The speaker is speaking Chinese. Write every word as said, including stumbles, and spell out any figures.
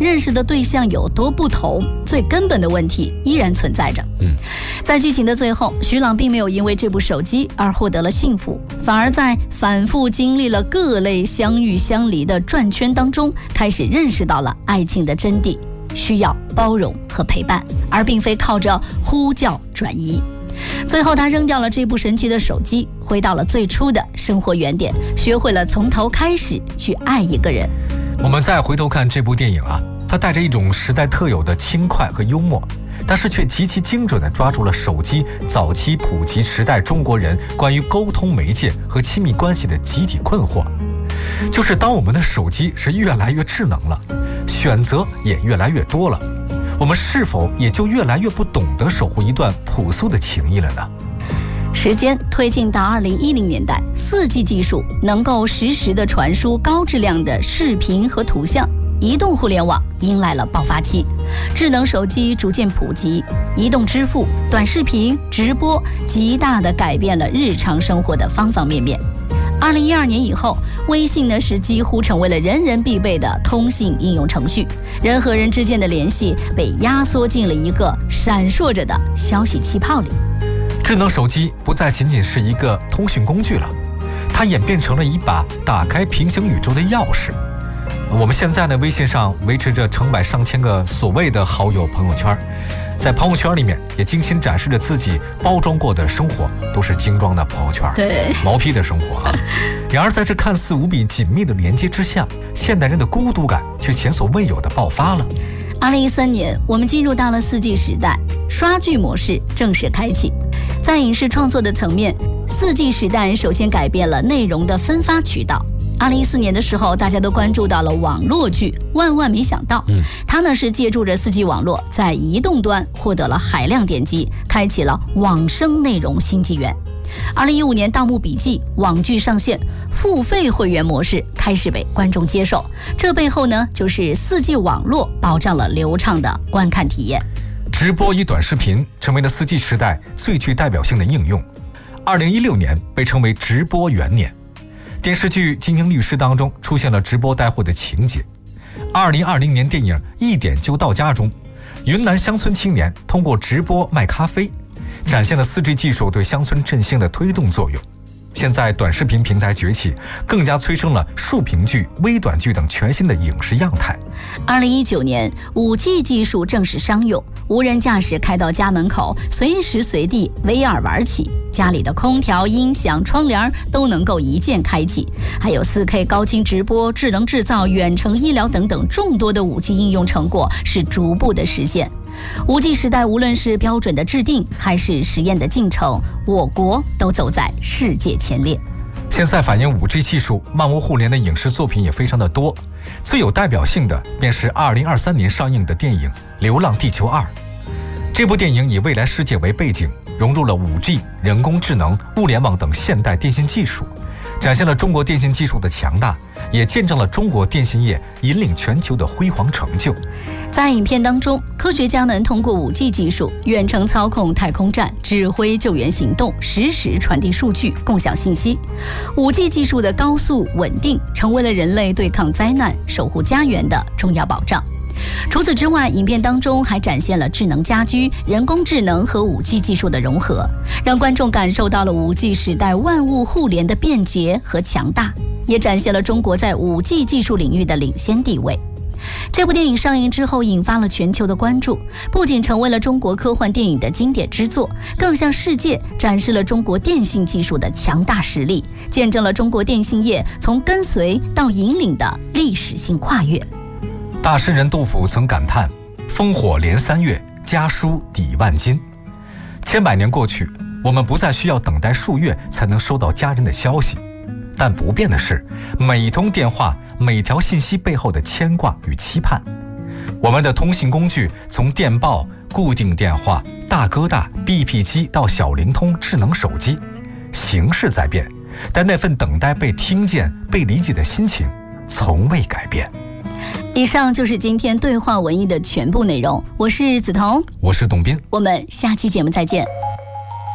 认识的对象有多不同，最根本的问题依然存在着。 嗯， 在剧情的最后，徐朗并没有因为这部手机而获得了幸福，反而在反复经历了各类相遇相离的转圈当中，开始认识到了爱情的真谛，需要包容和陪伴，而并非靠着呼叫转移。最后他扔掉了这部神奇的手机，回到了最初的生活原点，学会了从头开始去爱一个人。 我们再回头看这部电影啊，它带着一种时代特有的轻快和幽默，但是却极其精准地抓住了手机早期普及时代中国人关于沟通媒介和亲密关系的集体困惑。就是当我们的手机是越来越智能了，选择也越来越多了，我们是否也就越来越不懂得守护一段朴素的情谊了呢？ 时间推进到二零一零年代，四 G 技术能够实时的传输高质量的视频和图像，移动互联网迎来了爆发期，智能手机逐渐普及，移动支付、短视频、直播极大地改变了日常生活的方方面面。二零一二年以后，微信呢是几乎成为了人人必备的通信应用程序，人和人之间的联系被压缩进了一个闪烁着的消息气泡里。 智能手机不再仅仅是一个通讯工具了，它演变成了一把打开平行宇宙的钥匙。我们现在呢，微信上维持着成百上千个所谓的好友朋友圈，在朋友圈里面也精心展示着自己包装过的生活，都是精装的朋友圈， 对， 毛坯的生活啊。然而在这看似无比紧密的连接之下，现代人的孤独感却前所未有的爆发了。 二零一三年，我们进入到了四 G 时代，刷剧模式正式开启。在影视创作的层面，四 G 时代首先改变了内容的分发渠道。二零一四年的时候，大家都关注到了网络剧，万万没想到， 嗯， 它呢是借助着四 G 网络，在移动端获得了海量点击，开启了网生内容新纪元。二零一五年，《盗墓笔记》网剧上线，付费会员模式开始被观众接受。这背后呢，就是四 G 网络保障了流畅的观看体验。 直播与短视频成为了四 G 时代最具代表性的应用。二零一六年被称为直播元年，电视剧《精英律师》当中出现了直播带货的情节。二零二零年电影《一点就到家》中，云南乡村青年通过直播卖咖啡，展现了四 G 技术对乡村振兴的推动作用。现在短视频平台崛起，更加催生了竖屏剧、微短剧等全新的影视样态。 二零一九年，五 G 技术正式商用，无人驾驶开到家门口，随时随地 V R 玩起，家里的空调、音响、窗帘都能够一键开启，还有 四 K 高清直播、智能制造、远程医疗等等众多的五 G 应用成果是逐步的实现。五 G 时代，无论是标准的制定还是实验的进程，我国都走在世界前列。 现在反映五 G 技术万物互联的影视作品也非常的多，最有代表性的便是二零二三年上映的电影《流浪地球二》。这部电影以未来世界为背景，融入了 五 G、人工智能、物联网等现代电信技术，展现了中国电信技术的强大，也见证了中国电信业引领全球的辉煌成就。 在影片当中，科学家们通过 五 G 技术远程操控太空站，指挥救援行动，实时传递数据，共享信息。五 G 技术的高速稳定，成为了人类对抗灾难、守护家园的重要保障。除此之外，影片当中还展现了智能家居、人工智能和 五 G 技术的融合，让观众感受到了 五 G 时代万物互联的便捷和强大，也展现了中国在 五 G 技术领域的领先地位。这部电影上映之后引发了全球的关注，不仅成为了中国科幻电影的经典之作，更向世界展示了中国电信技术的强大实力，见证了中国电信业从跟随到引领的历史性跨越。 大诗人杜甫曾感叹：烽火连三月，家书抵万金。千百年过去，我们不再需要等待数月才能收到家人的消息，但不变的是每一通电话、每条信息背后的牵挂与期盼。我们的通信工具从电报、固定电话、大哥大、B P 机到小灵通、智能手机，形式在变，但那份等待被听见、被理解的心情从未改变。 以上就是今天对话文艺的全部内容，我是梓潼， 我是董斌， 我们下期节目再见。